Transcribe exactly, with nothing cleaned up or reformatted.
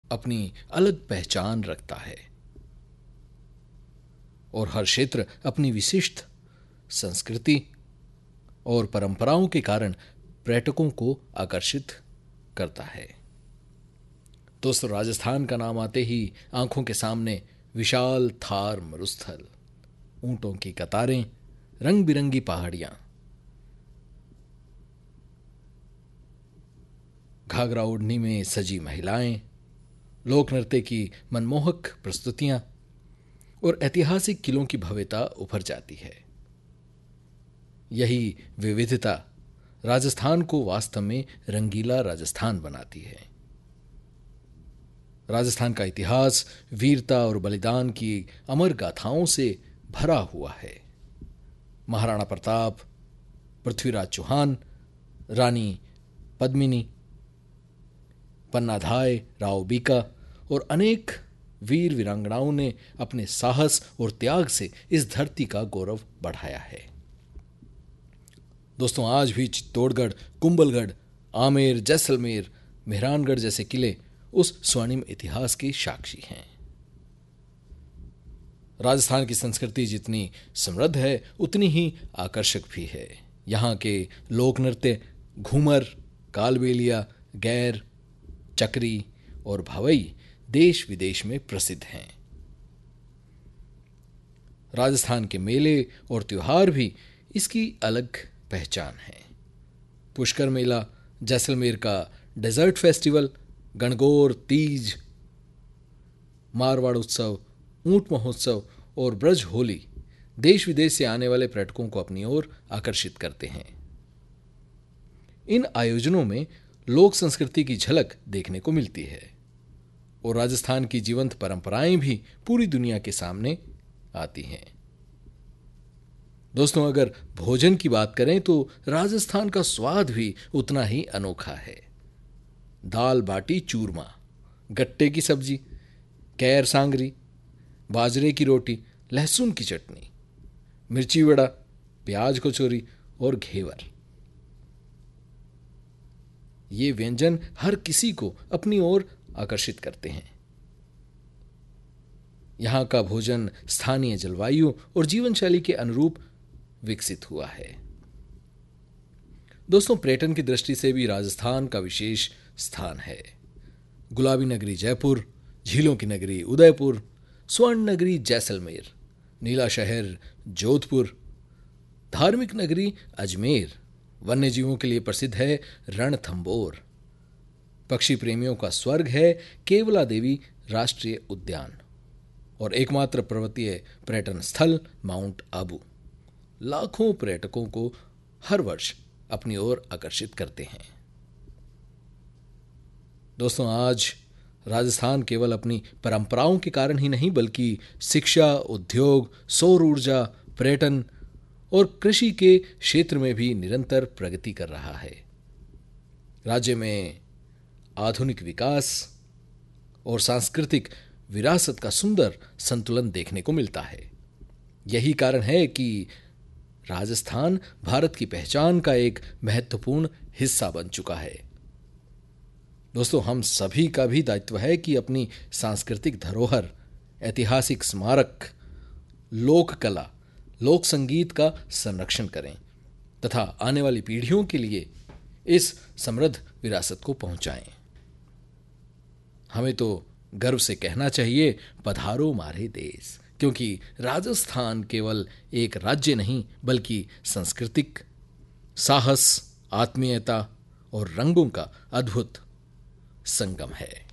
अपनी अलग पहचान रखता है और हर क्षेत्र अपनी विशिष्ट संस्कृति और परंपराओं के कारण पर्यटकों को आकर्षित करता है। दोस्तों, राजस्थान का नाम आते ही आंखों के सामने विशाल थार मरुस्थल, ऊंटों की कतारें, रंग बिरंगी पहाड़ियां, घाघरा ओढ़नी में सजी महिलाएं, लोक नृत्य की मनमोहक प्रस्तुतियां और ऐतिहासिक किलों की भव्यता उभर जाती है। यही विविधता राजस्थान को वास्तव में रंगीला राजस्थान बनाती है। राजस्थान का इतिहास वीरता और बलिदान की अमर गाथाओं से भरा हुआ है। महाराणा प्रताप, पृथ्वीराज चौहान, रानी पद्मिनी, पन्नाधाय, राव बीका और अनेक वीर वीरांगनाओं ने अपने साहस और त्याग से इस धरती का गौरव बढ़ाया है। दोस्तों, आज भी चित्तौड़गढ़, कुंभलगढ़, आमेर, जैसलमेर, मेहरानगढ़ जैसे किले उस स्वर्णिम इतिहास की साक्षी हैं। राजस्थान की संस्कृति जितनी समृद्ध है उतनी ही आकर्षक भी है। यहाँ के लोक नृत्य घूमर, कालबेलिया, गैर, चक्री और भवई देश विदेश में प्रसिद्ध हैं। राजस्थान के मेले और त्योहार भी इसकी अलग पहचान है। पुष्कर मेला, जैसलमेर का डेजर्ट फेस्टिवल, गणगौर तीज, मारवाड़ उत्सव, ऊंट महोत्सव और ब्रज होली देश विदेश से आने वाले पर्यटकों को अपनी ओर आकर्षित करते हैं। इन आयोजनों में लोक संस्कृति की झलक देखने को मिलती है और राजस्थान की जीवंत परंपराएं भी पूरी दुनिया के सामने आती हैं। दोस्तों, अगर भोजन की बात करें तो राजस्थान का स्वाद भी उतना ही अनोखा है। दाल बाटी चूरमा, गट्टे की सब्जी, कैर सांगरी, बाजरे की रोटी, लहसुन की चटनी, मिर्ची वड़ा, प्याज कचौरी और घेवर, ये व्यंजन हर किसी को अपनी ओर आकर्षित करते हैं। यहां का भोजन स्थानीय जलवायु और जीवन शैली के अनुरूप विकसित हुआ है। दोस्तों, पर्यटन की दृष्टि से भी राजस्थान का विशेष स्थान है। गुलाबी नगरी जयपुर, झीलों की नगरी उदयपुर, स्वर्ण नगरी जैसलमेर, नीला शहर जोधपुर, धार्मिक नगरी अजमेर, वन्य जीवों के लिए प्रसिद्ध है रणथंबोर, पक्षी प्रेमियों का स्वर्ग है केवला देवी राष्ट्रीय उद्यान और एकमात्र पर्वतीय पर्यटन स्थल माउंट आबू लाखों पर्यटकों को हर वर्ष अपनी ओर आकर्षित करते हैं। दोस्तों, आज राजस्थान केवल अपनी परंपराओं के कारण ही नहीं बल्कि शिक्षा, उद्योग, सौर ऊर्जा, पर्यटन और कृषि के क्षेत्र में भी निरंतर प्रगति कर रहा है। राज्य में आधुनिक विकास और सांस्कृतिक विरासत का सुंदर संतुलन देखने को मिलता है। यही कारण है कि राजस्थान भारत की पहचान का एक महत्वपूर्ण हिस्सा बन चुका है। दोस्तों, हम सभी का भी दायित्व है कि अपनी सांस्कृतिक धरोहर, ऐतिहासिक स्मारक, लोक कला, लोक संगीत का संरक्षण करें तथा आने वाली पीढ़ियों के लिए इस समृद्ध विरासत को पहुंचाएं। हमें तो गर्व से कहना चाहिए, पधारो मारे देश, क्योंकि राजस्थान केवल एक राज्य नहीं बल्कि सांस्कृतिक साहस, आत्मीयता और रंगों का अद्भुत संगम है।